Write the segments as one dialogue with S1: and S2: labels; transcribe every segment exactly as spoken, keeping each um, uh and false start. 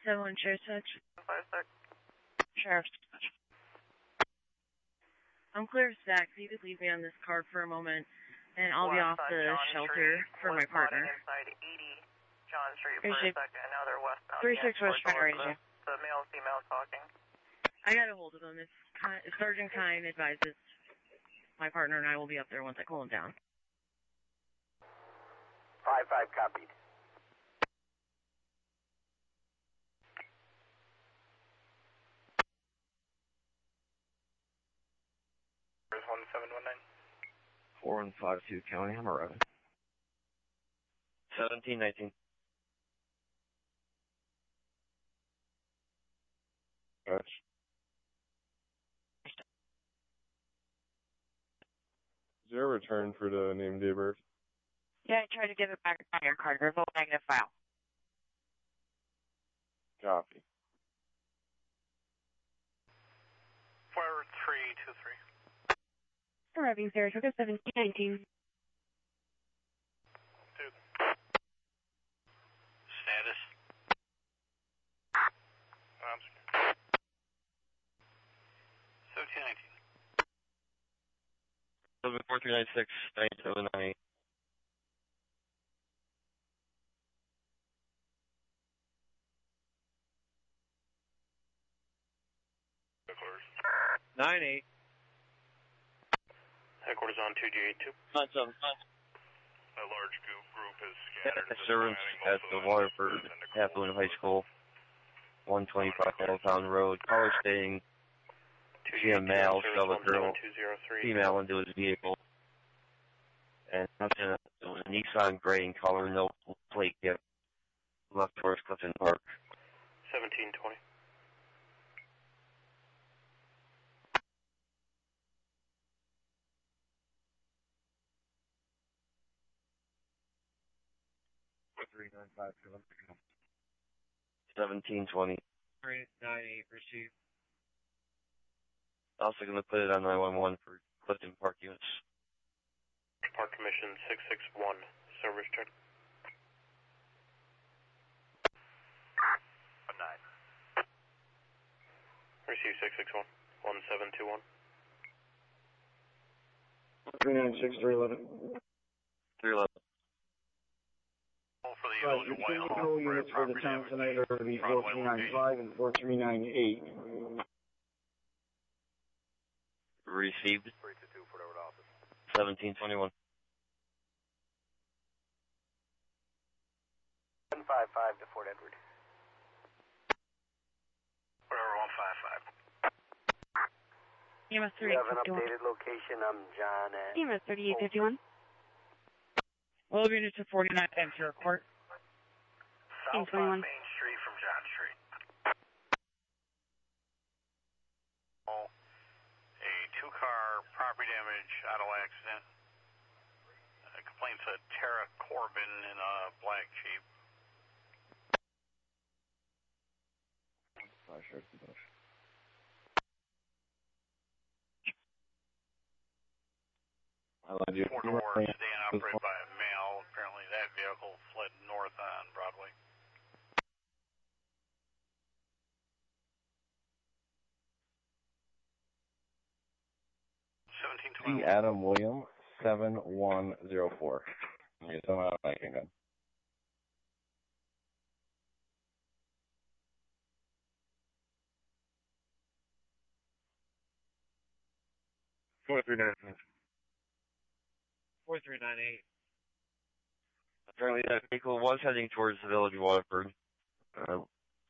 S1: seven one Sheriff's Touch.
S2: five six.
S1: Sheriff's Touch. I'm clear, Stack. So you could leave me on this card for a moment, and I'll be off the shelter for my partner.
S2: Inside eighty John Street for
S1: Appreciate
S2: a second. Now they're westbound.
S1: three six West Fire
S2: the, the male female talking.
S1: I got a hold of him. If, if Sergeant Kine advises, my partner and I will be up there once I cool him down.
S3: five five copied.
S2: There's one seven one nine.
S4: four and five two County, I'm arriving. seventeen nineteen. Touch.
S5: Is there a return for the name Daybird?
S1: Yeah, I tried to give it back on your card. Revolt negative file.
S5: Copy.
S2: four three two three.
S1: Arriving Saratoga seventeen nineteen.
S2: Two. Status. Um, seventeen nineteen.
S4: seven four three nine six nine seven nine eight. Nine eight.
S2: Headquarters on two G eight two.
S4: Nine seven.
S2: A large group, group is scattered.
S4: Servants at the Waterford Halfmoon High School, one twenty-five Pound Road. Caller stating see a male shove a girl, female into his vehicle, and that's in a, a Nissan gray in color, no plate yet. Left towards Clifton Park.
S2: seventeen twenty.
S4: three nine five seventeen twenty.
S6: three nine eight received.
S4: Also going to put it on nine one one for Clifton Park units.
S2: Park Commission six six one. Service check. nine. Receive six six one. one seven two one.
S4: three nine six three eleven. three eleven.
S2: For the
S7: Right, the two control units for the town tonight are going to be four three nine five and four three nine eight.
S4: Received.
S3: three two two, Fort Edward office.
S4: seventeen twenty-one.
S3: one five five to Fort Edward.
S2: Fort Edward one five five.
S1: E M S
S3: You have an updated location. I'm John at...
S1: E M S thirty-eight fifty-one. All units to forty-nine Ventura Court.
S2: Southbound Main Street from John Street. A two-car property damage auto accident. Uh, complaints of Tara Corbin in a black Jeep.
S4: Five shirts and bush. I love you.
S2: Four-door sedan operated by a male. Apparently that vehicle fled north on Broadway. seventeen twenty.
S5: C. Adam William, seven one zero four. You tell me how I can go.
S4: four three nine eight.
S6: four three nine eight.
S4: Apparently that vehicle was heading towards the village of Waterford. Uh,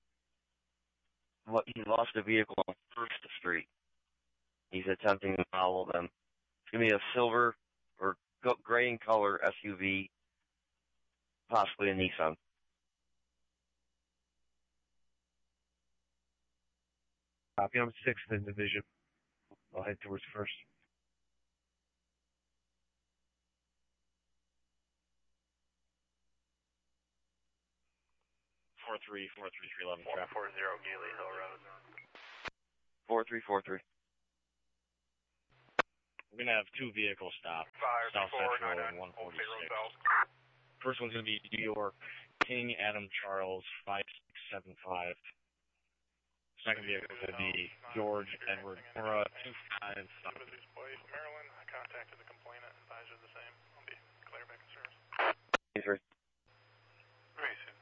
S4: he lost a vehicle on First Street. He's attempting to follow them. It's going to be a silver or gray in color S U V, possibly a Nissan.
S6: Copy, I'm sixth in division. I'll head towards First.
S4: four three four three three eleven.
S2: one four zero Gailey Hill Road.
S4: four three four three.
S6: We're going to have two vehicles stop.
S2: Fire
S6: South
S2: before
S6: Central
S2: nine
S6: and one forty-six.
S2: Belt.
S6: First one's going to be New York
S8: King Adam Charles five six seven five. Second vehicle is going to be George Edward Mora two five.
S2: Maryland, I contacted the complainant, advised her the same. I'll be clear back in service.
S4: He's right.
S2: Very soon.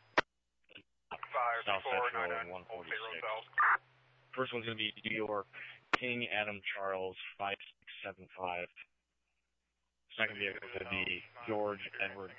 S2: five four nine nine, Old State Road South.
S8: First one's going to be New York King Adam Charles five six seven five. Second vehicle is going to be George Edward